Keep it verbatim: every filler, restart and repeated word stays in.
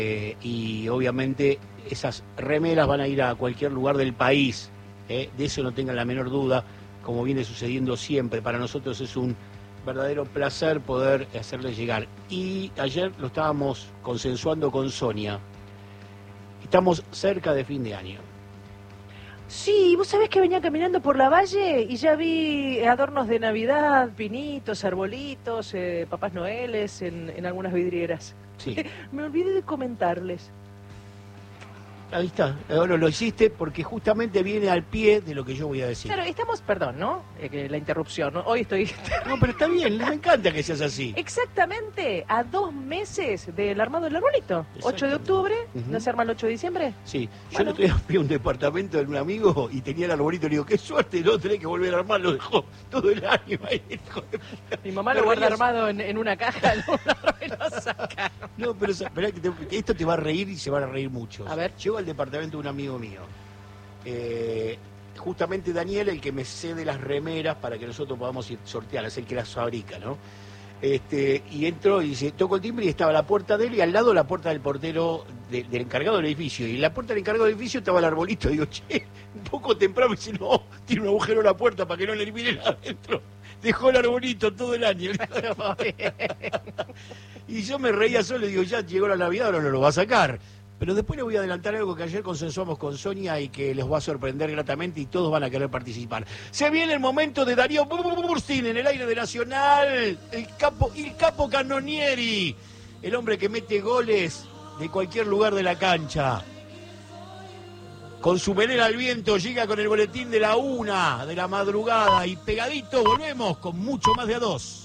Eh, y obviamente esas remeras van a ir a cualquier lugar del país, ¿eh? De eso no tengan la menor duda, como viene sucediendo siempre. Para nosotros es un verdadero placer poder hacerles llegar. Y ayer lo estábamos consensuando con Sonia. Estamos cerca de fin de año. Sí, vos sabés que venía caminando por la valle y ya vi adornos de Navidad, pinitos, arbolitos, eh, papás noeles en, en algunas vidrieras. Sí. Me olvidé de comentarles. Ahí está, ahora lo hiciste porque justamente viene al pie de lo que yo voy a decir. Claro, estamos, perdón, ¿no? Eh, que la interrupción, ¿no? Hoy estoy... No, pero está bien, me encanta que seas así. Exactamente, a dos meses del armado del arbolito. ocho de octubre, Uh-huh. ¿no se arma el ocho de diciembre? Sí, yo Bueno. el otro día fui a un departamento de un amigo y tenía el arbolito y le digo, qué suerte, no tenés que volver a armar, lo dejó todo el año ahí, hijo de puta. Mi mamá Me lo guarda reía- armado en, en una caja, lo, lo saca. No, pero esperá que te- que esto te va a reír y se van a reír muchos. A ver. Llego al departamento de un amigo mío. Eh, justamente Daniel, el que me cede las remeras para que nosotros podamos ir sortearlas, el que las fabrica, ¿no? Este, y entro y dice, toco el timbre y estaba la puerta de él y al lado la puerta del portero de- del encargado del edificio. Y en la puerta del encargado del edificio estaba el arbolito. Digo, che, un poco temprano. Me dice, no, tiene un agujero en la puerta para que no le eliminen adentro. Dejó el arbolito todo el año. Y yo me reía solo y digo, ya llegó la Navidad, ahora no lo va a sacar. Pero después les voy a adelantar algo que ayer consensuamos con Sonia y que les va a sorprender gratamente y todos van a querer participar. Se viene el momento de Darío Burstin en el aire de Nacional, el capo, el capo Cannonieri, el hombre que mete goles de cualquier lugar de la cancha. Con su melena al viento llega con el boletín de la una de la madrugada y pegadito volvemos con mucho más de a dos.